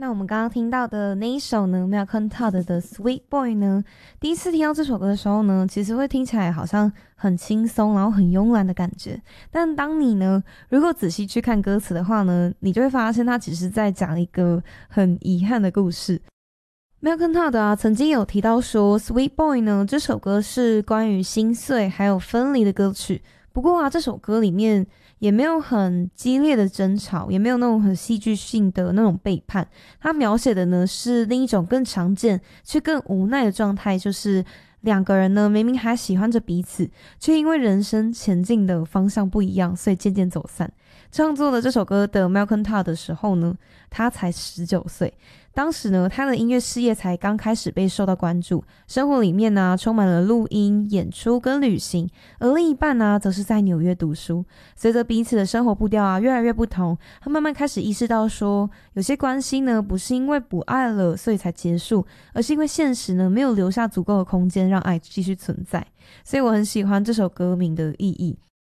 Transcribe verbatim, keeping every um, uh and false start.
那我们刚刚听到的那一首呢 Malcolm Todd 的 Sweet Boy 呢，第一次听到这首歌的时候呢，其实会听起来好像很轻松然后很慵懒的感觉，但当你呢如果仔细去看歌词的话呢，你就会发现它其实在讲一个很遗憾的故事。Malcolm Todd 啊，曾经有提到说 Sweet Boy 呢这首歌是关于心碎还有分离的歌曲，不过啊这首歌里面也没有很激烈的争吵，也没有那种很戏剧性的那种背叛，它描写的呢是另一种更常见却更无奈的状态，就是两个人呢明明还喜欢着彼此，却因为人生前进的方向不一样，所以渐渐走散。创作了这首歌的 Malcolm Todd 的时候呢，他才十九岁，当时呢他的音乐事业才刚开始被受到关注，生活里面呢充满了录音、演出跟旅行，而另一半呢则是在纽约读书。随着彼此的生活步调啊越来越不同，他慢慢开始意识到说，有些关系呢不是因为不爱了所以才结束，而是因为现实呢没有留下足够的空间让爱继续存在。所以我很喜欢这首歌名的意义。